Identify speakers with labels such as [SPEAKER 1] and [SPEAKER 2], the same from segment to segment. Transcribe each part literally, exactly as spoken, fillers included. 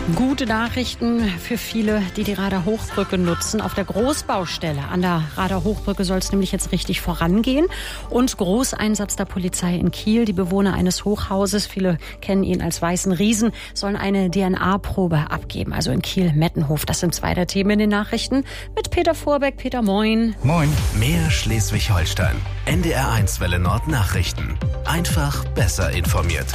[SPEAKER 1] Gute Nachrichten für viele, die die Rader Hochbrücke nutzen. Auf der Großbaustelle an der Rader Hochbrücke soll es nämlich jetzt richtig vorangehen. Und Großeinsatz der Polizei in Kiel. Die Bewohner eines Hochhauses, viele kennen ihn als Weißen Riesen, sollen eine D N A-Probe abgeben. Also in Kiel-Mettenhof. Das sind zwei der Themen in den Nachrichten. Mit Peter Vorbeck. Peter, moin.
[SPEAKER 2] Moin. Mehr Schleswig-Holstein. N D R eins Welle Nord Nachrichten. Einfach besser informiert.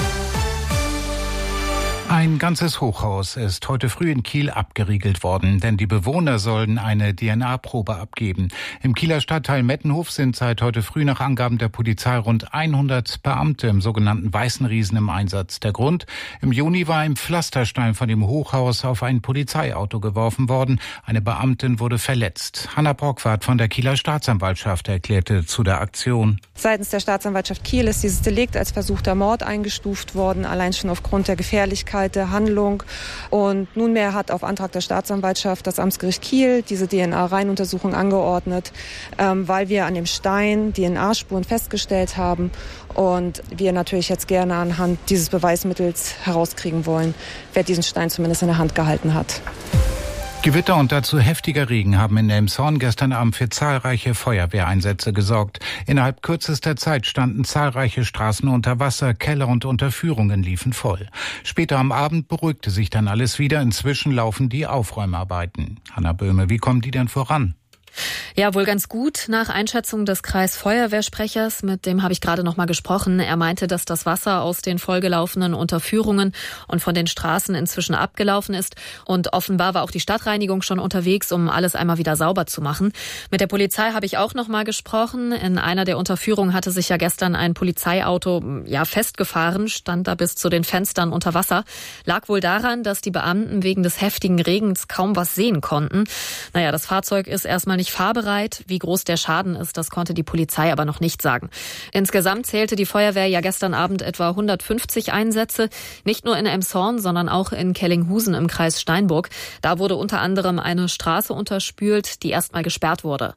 [SPEAKER 3] Ein ganzes Hochhaus ist heute früh in Kiel abgeriegelt worden, denn die Bewohner sollen eine D N A-Probe abgeben. Im Kieler Stadtteil Mettenhof sind seit heute früh nach Angaben der Polizei rund hundert Beamte im sogenannten Weißen Riesen im Einsatz. Der Grund? Im Juni war ein Pflasterstein von dem Hochhaus auf ein Polizeiauto geworfen worden. Eine Beamtin wurde verletzt. Hanna Brockwart von der Kieler Staatsanwaltschaft erklärte zu der Aktion.
[SPEAKER 4] Seitens der Staatsanwaltschaft Kiel ist dieses Delikt als versuchter Mord eingestuft worden, allein schon aufgrund der Gefährlichkeit der Handlung. Und nunmehr hat auf Antrag der Staatsanwaltschaft das Amtsgericht Kiel diese D N A-Reihenuntersuchung angeordnet, ähm, weil wir an dem Stein D N A-Spuren festgestellt haben und wir natürlich jetzt gerne anhand dieses Beweismittels herauskriegen wollen, wer diesen Stein zumindest in der Hand gehalten hat.
[SPEAKER 3] Gewitter und dazu heftiger Regen haben in Elmshorn gestern Abend für zahlreiche Feuerwehreinsätze gesorgt. Innerhalb kürzester Zeit standen zahlreiche Straßen unter Wasser, Keller und Unterführungen liefen voll. Später am Abend beruhigte sich dann alles wieder. Inzwischen laufen die Aufräumarbeiten. Hanna Böhme, wie kommen die denn voran?
[SPEAKER 5] Ja, wohl ganz gut. Nach Einschätzung des Kreisfeuerwehrsprechers, mit dem habe ich gerade noch mal gesprochen. Er meinte, dass das Wasser aus den vollgelaufenen Unterführungen und von den Straßen inzwischen abgelaufen ist. Und offenbar war auch die Stadtreinigung schon unterwegs, um alles einmal wieder sauber zu machen. Mit der Polizei habe ich auch noch mal gesprochen. In einer der Unterführungen hatte sich ja gestern ein Polizeiauto ja festgefahren, stand da bis zu den Fenstern unter Wasser. Lag wohl daran, dass die Beamten wegen des heftigen Regens kaum was sehen konnten. Naja, das Fahrzeug ist erstmal nicht fahrbereit. Wie groß der Schaden ist, das konnte die Polizei aber noch nicht sagen. Insgesamt zählte die Feuerwehr ja gestern Abend etwa hundertfünfzig Einsätze. Nicht nur in Elmshorn, sondern auch in Kellinghusen im Kreis Steinburg. Da wurde unter anderem eine Straße unterspült, die erstmal gesperrt wurde.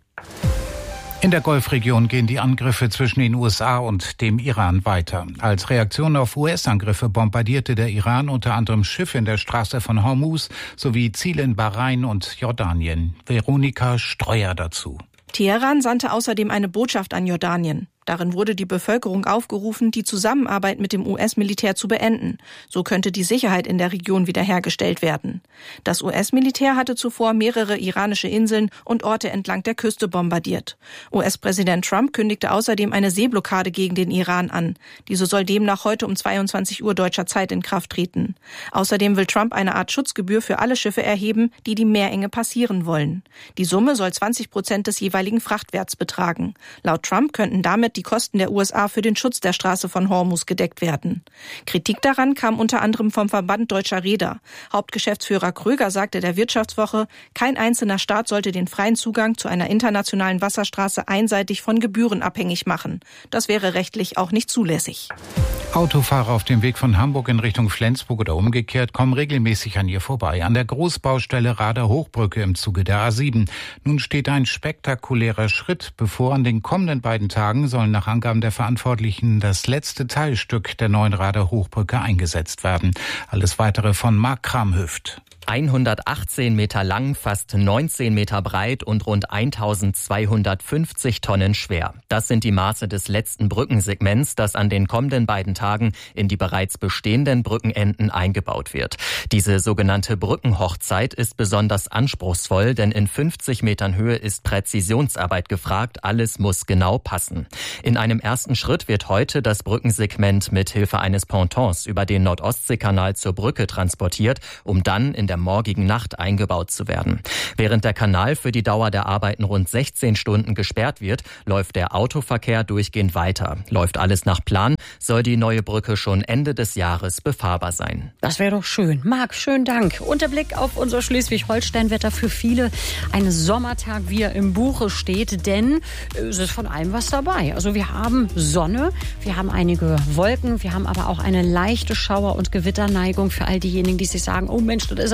[SPEAKER 3] In der Golfregion gehen die Angriffe zwischen den U S A und dem Iran weiter. Als Reaktion auf U S-Angriffe bombardierte der Iran unter anderem Schiffe in der Straße von Hormuz sowie Ziele in Bahrain und Jordanien. Veronika Streuer dazu.
[SPEAKER 6] Teheran sandte außerdem eine Botschaft an Jordanien. Darin wurde die Bevölkerung aufgerufen, die Zusammenarbeit mit dem U S-Militär zu beenden. So könnte die Sicherheit in der Region wiederhergestellt werden. Das U S-Militär hatte zuvor mehrere iranische Inseln und Orte entlang der Küste bombardiert. U S-Präsident Trump kündigte außerdem eine Seeblockade gegen den Iran an. Diese soll demnach heute um zweiundzwanzig Uhr deutscher Zeit in Kraft treten. Außerdem will Trump eine Art Schutzgebühr für alle Schiffe erheben, die die Meerenge passieren wollen. Die Summe soll zwanzig Prozent des jeweiligen Frachtwerts betragen. Laut Trump könnten damit die Kosten der U S A für den Schutz der Straße von Hormuz gedeckt werden. Kritik daran kam unter anderem vom Verband Deutscher Reeder. Hauptgeschäftsführer Kröger sagte der Wirtschaftswoche, kein einzelner Staat sollte den freien Zugang zu einer internationalen Wasserstraße einseitig von Gebühren abhängig machen. Das wäre rechtlich auch nicht zulässig.
[SPEAKER 3] Autofahrer auf dem Weg von Hamburg in Richtung Flensburg oder umgekehrt kommen regelmäßig an ihr vorbei. An der Großbaustelle Rader Hochbrücke im Zuge der A sieben. Nun steht ein spektakulärer Schritt bevor. An den kommenden beiden Tagen sollen nach Angaben der Verantwortlichen das letzte Teilstück der neuen Rader Hochbrücke eingesetzt werden. Alles Weitere von Marc Kramhüft.
[SPEAKER 7] hundertachtzehn Meter lang, fast neunzehn Meter breit und rund eintausendzweihundertfünfzig Tonnen schwer. Das sind die Maße des letzten Brückensegments, das an den kommenden beiden Tagen in die bereits bestehenden Brückenenden eingebaut wird. Diese sogenannte Brückenhochzeit ist besonders anspruchsvoll, denn in fünfzig Metern Höhe ist Präzisionsarbeit gefragt. Alles muss genau passen. In einem ersten Schritt wird heute das Brückensegment mit Hilfe eines Pontons über den Nordostseekanal zur Brücke transportiert, um dann in der morgigen Nacht eingebaut zu werden. Während der Kanal für die Dauer der Arbeiten rund sechzehn Stunden gesperrt wird, läuft der Autoverkehr durchgehend weiter. Läuft alles nach Plan, soll die neue Brücke schon Ende des Jahres befahrbar sein.
[SPEAKER 1] Das wäre doch schön. Marc, schönen Dank. Unterblick auf unser Schleswig-Holstein-Wetter für viele. Ein Sommertag, wie er im Buche steht, denn es ist von allem was dabei. Also wir haben Sonne, wir haben einige Wolken, wir haben aber auch eine leichte Schauer- und Gewitterneigung für all diejenigen, die sich sagen, oh Mensch, das ist aber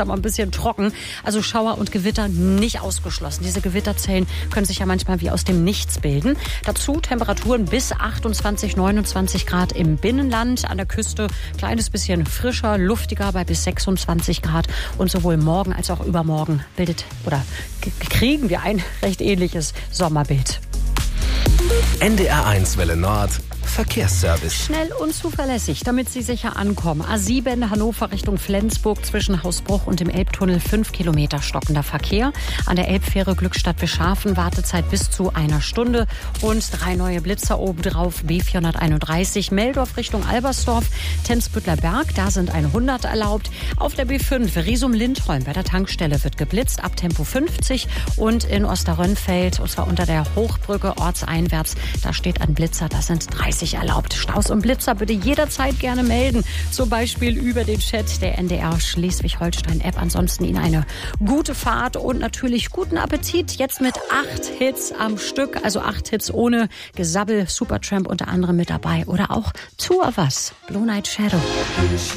[SPEAKER 1] aber ein bisschen trocken. Also Schauer und Gewitter nicht ausgeschlossen. Diese Gewitterzellen können sich ja manchmal wie aus dem Nichts bilden. Dazu Temperaturen bis achtundzwanzig, neunundzwanzig Grad im Binnenland. An der Küste kleines bisschen frischer, luftiger bei bis sechsundzwanzig Grad. Und sowohl morgen als auch übermorgen bildet oder kriegen wir ein recht ähnliches Sommerbild.
[SPEAKER 2] N D R eins Welle Nord Verkehrsservice.
[SPEAKER 1] Schnell und zuverlässig, damit Sie sicher ankommen. A sieben Hannover Richtung Flensburg zwischen Hausbruch und dem Elbtunnel fünf Kilometer stockender Verkehr. An der Elbfähre Glückstadt-Bischhafen Wartezeit bis zu einer Stunde und drei neue Blitzer obendrauf. B vierhunderteinunddreißig Meldorf Richtung Albersdorf, Tensbüttler Berg, da sind hundert erlaubt. Auf der B fünf Riesum-Lindholm bei der Tankstelle wird geblitzt ab Tempo fünfzig und in Osterrönfeld, und zwar unter der Hochbrücke ortseinwärts, da steht ein Blitzer, das sind dreißig erlaubt. Staus und Blitzer bitte jederzeit gerne melden. Zum Beispiel über den Chat der N D R Schleswig-Holstein-App. Ansonsten Ihnen eine gute Fahrt und natürlich guten Appetit. Jetzt mit acht Hits am Stück, also acht Hits ohne Gesabbel. Supertramp unter anderem mit dabei. Oder auch Two of Us, Blue Night Shadow.